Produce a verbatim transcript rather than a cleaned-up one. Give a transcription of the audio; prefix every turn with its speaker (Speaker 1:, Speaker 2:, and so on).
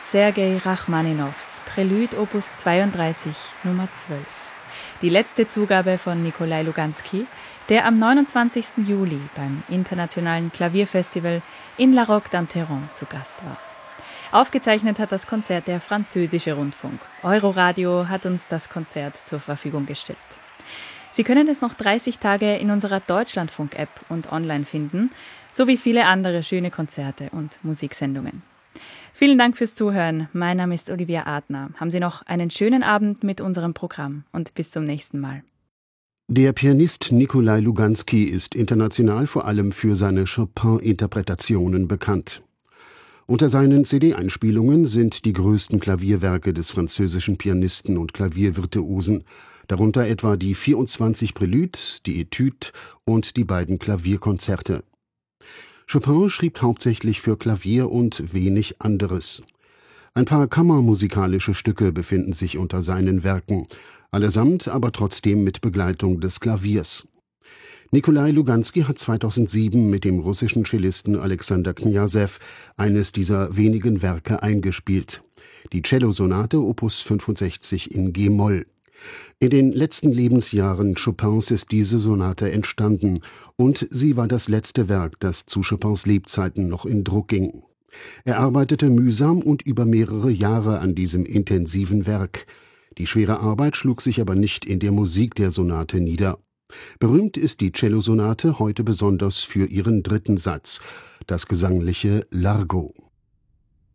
Speaker 1: Sergei Rachmaninows Prälude Opus zweiunddreißig Nummer zwölf. Die letzte Zugabe von Nikolai Luganski, der am neunundzwanzigsten Juli beim Internationalen Klavierfestival in La Roque d'Anteron zu Gast war. Aufgezeichnet hat das Konzert der französische Rundfunk. Euroradio hat uns das Konzert zur Verfügung gestellt. Sie können es noch dreißig Tage in unserer Deutschlandfunk-App und online finden, sowie viele andere schöne Konzerte und Musiksendungen. Vielen Dank fürs Zuhören. Mein Name ist Olivia Adner. Haben Sie noch einen schönen Abend mit unserem Programm und bis zum nächsten Mal.
Speaker 2: Der Pianist Nikolai Luganski ist international vor allem für seine Chopin-Interpretationen bekannt. Unter seinen C D-Einspielungen sind die größten Klavierwerke des französischen Pianisten und Klaviervirtuosen, darunter etwa die vierundzwanzig Préludes, die Etudes und die beiden Klavierkonzerte. Chopin schrieb hauptsächlich für Klavier und wenig anderes. Ein paar kammermusikalische Stücke befinden sich unter seinen Werken, allesamt aber trotzdem mit Begleitung des Klaviers. Nikolai Luganski hat zweitausendsieben mit dem russischen Cellisten Alexander Kniazew eines dieser wenigen Werke eingespielt, die Cellosonate Opus fünfundsechzig in G-Moll. In den letzten Lebensjahren Chopins ist diese Sonate entstanden und sie war das letzte Werk, das zu Chopins Lebzeiten noch in Druck ging. Er arbeitete mühsam und über mehrere Jahre an diesem intensiven Werk. Die schwere Arbeit schlug sich aber nicht in der Musik der Sonate nieder. Berühmt ist die Cellosonate heute besonders für ihren dritten Satz, das gesangliche Largo.